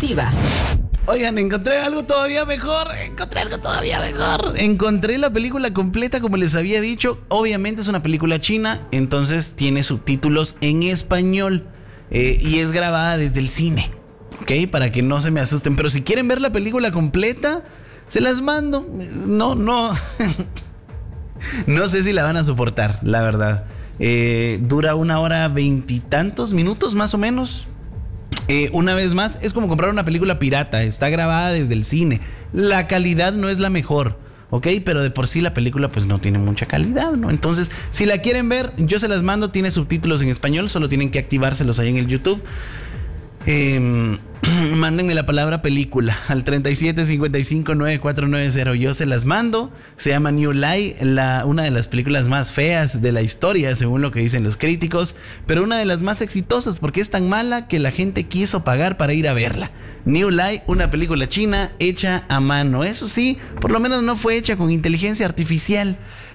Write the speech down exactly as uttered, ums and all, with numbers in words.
Informativa. Oigan, encontré algo todavía mejor, encontré algo todavía mejor. Encontré la película completa, como les había dicho. Obviamente es una película china, entonces tiene subtítulos en español eh, y es grabada desde el cine, ¿ok? Para que no se me asusten. Pero si quieren ver la película completa, se las mando. No, no. No sé si la van a soportar, la verdad. Eh, dura una hora veintitantos minutos más o menos. Eh, una vez más, es como comprar una película pirata. Está grabada desde el cine. La calidad no es la mejor, ¿ok? Pero de por sí la película pues no tiene mucha calidad, ¿no? Entonces, si la quieren ver, yo se las mando. Tiene subtítulos en español. Solo tienen que activárselos ahí en el YouTube. Eh, mándenme la palabra película al treinta y siete cincuenta y cinco nueve cuatro nueve cero. Yo se las mando. Se llama New Lie, la, una de las películas más feas de la historia, según lo que dicen los críticos, pero una de las más exitosas porque es tan mala que la gente quiso pagar para ir a verla. New Lie, una película china hecha a mano. Eso sí, por lo menos no fue hecha con inteligencia artificial.